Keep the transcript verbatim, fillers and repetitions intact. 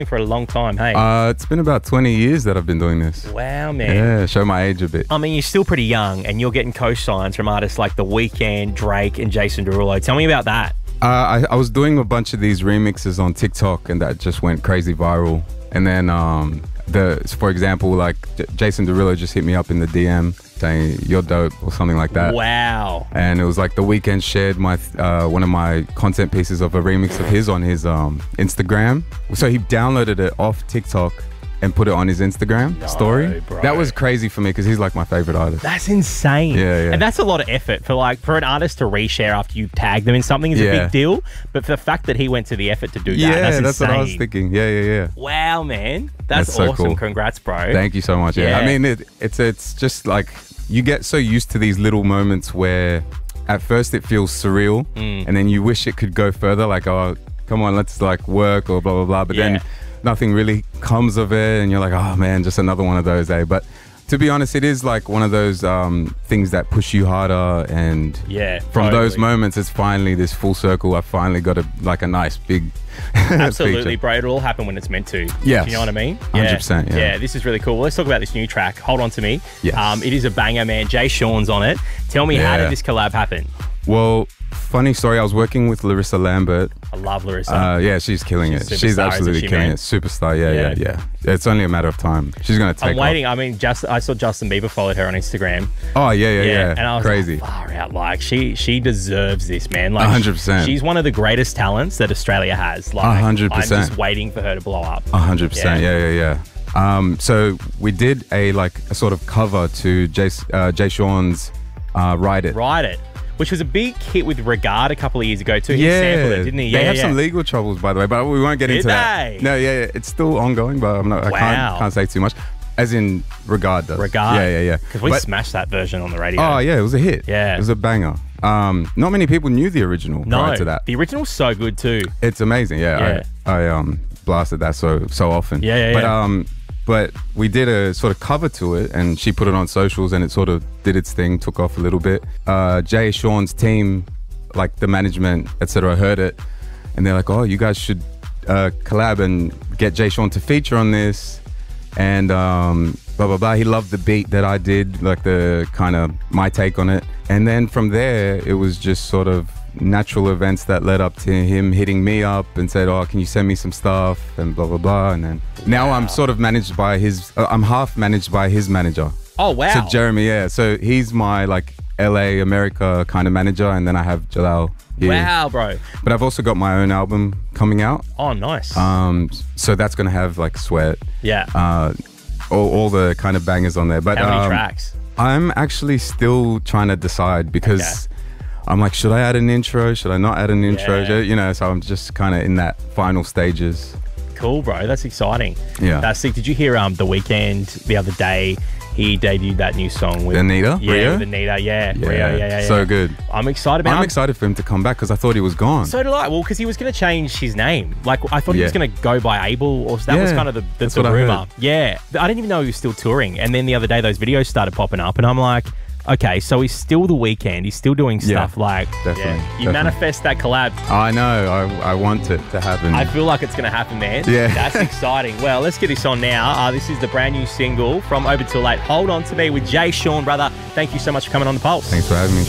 for a long time, hey? Uh, it's been about twenty years that I've been doing this. Wow, man. Yeah, show my age a bit. I mean, you're still pretty young, and you're getting co-signs from artists like The Weeknd, Drake, and Jason Derulo. Tell me about that. Uh, I, I was doing a bunch of these remixes on TikTok, and that just went crazy viral. And then, um, the for example, like J- Jason Derulo just hit me up in the D M saying "you're dope" or something like that. Wow. And it was like The Weeknd shared my uh, one of my content pieces of a remix of his on his um, Instagram. So he downloaded it off TikTok and put it on his Instagram No, story. bro. That was crazy for me because he's like my favorite artist. That's insane. Yeah, yeah. And that's a lot of effort for like for an artist to reshare after you tag them in something is a Yeah. big deal. But for the fact that he went to the effort to do that, yeah, that's, that's, insane. what I was thinking. Yeah, yeah, yeah. Wow, man. That's, That's so awesome. cool. Congrats, bro. Thank you so much. Yeah, Yeah. I mean, it, it's it's just like you get so used to these little moments where at first it feels surreal, Mm. and then you wish it could go further. Like, oh, come on, let's like work or blah blah blah. But Yeah. then nothing really comes of it, and you're like, oh man, just another one of those, eh? But to be honest, it is like one of those um, things that push you harder, and Yeah, from those totally. moments, it's finally this full circle. I finally got a like a nice big Absolutely, feature. bro. It'll all happen when it's meant to. Yes. Do you know what I mean? one hundred percent, yeah. Yeah, this is really cool. Well, let's talk about this new track, Hold On To Me. Yes. Um, it is a banger, man. Jay Sean's on it. Tell me, how Yeah. did this collab happen? Well, funny story. I was working with Larissa Lambert. I love Larissa. Uh, yeah, she's killing She's a it. She's superstar, absolutely isn't she, killing man? it. Superstar. Yeah, Yeah. yeah, yeah, It's only a matter of time. She's gonna take I'm waiting. off. I mean, just I saw Justin Bieber followed her on Instagram. Oh yeah, yeah, yeah. and I was Crazy. like, far out. Like she, she deserves this, man. Like one hundred percent. She's one of the greatest talents that Australia has. Like one hundred I'm percent. just waiting for her to blow up. A hundred percent. Yeah, yeah, yeah. Um, so we did a like a sort of cover to Jay, uh, Jay Sean's uh, "Ride It." Ride It, which was a big hit with Regard a couple of years ago too. He Yeah, sampled it, didn't he? Yeah, they have yeah, some yeah. legal troubles, by the way, but we won't get Did into that. they? No, yeah, yeah, it's still ongoing, but I'm not. I Wow. can't can't say too much. As in Regard does. Regard. Yeah, yeah, yeah. Because we But- smashed that version on the radio. Oh yeah, it was a hit. Yeah. it was a banger. Um, not many people knew the original no, prior to that. the original's so good too. It's amazing. Yeah, Yeah. I, I um blasted that so so often. Yeah, yeah, But yeah. um, but we did a sort of cover to it, and she put it on socials, and it sort of did its thing, took off a little bit. Uh, Jay Sean's team, like the management, et cetera, heard it, and they're like, "Oh, you guys should uh, collab and get Jay Sean to feature on this." And um, blah blah blah. He loved the beat that I did, like the kind of my take on it. And then from there, it was just sort of natural events that led up to him hitting me up and said, "Oh, can you send me some stuff?" and blah blah blah. And then now I'm sort of managed by his. Uh, I'm half managed by his manager. Oh wow. So Jeremy, yeah. So he's my like L A America kind of manager, and then I have Jalal here. Wow, bro. But I've also got my own album coming out. Oh, nice. Um, so that's gonna have like Sweat. yeah. Uh, all, all the kind of bangers on there. But How many um, tracks? I'm actually still trying to decide because I'm like, should I add an intro? Should I not add an intro? Yeah. You know, so I'm just kind of in that final stages. Cool, bro. That's exciting. Yeah. That's sick. Did you hear um The Weeknd the other day? He debuted that new song with Anita? Yeah, Rio? with Anita. Yeah, Yeah, Rio. Yeah, yeah, yeah. so good. I'm excited about. I'm excited for him to come back because I thought he was gone. So did I. Well, because he was going to change his name. Like I thought he was Yeah. going to go by Abel, or that was Yeah, kind of the, the, that's the what I rumor. heard. Yeah, I didn't even know he was still touring. And then the other day, those videos started popping up, and I'm like, okay, so he's still The Weeknd. He's still doing Yeah, stuff. Like, definitely, yeah, you definitely. manifest that collab. I know. I, I want it to happen. I feel like it's going to happen, man. Yeah. That's exciting. Well, let's get this on now. Uh, this is the brand new single from Over Till Late. Hold On To Me with Jay Sean, brother. Thank you so much for coming on The Pulse. Thanks for having me.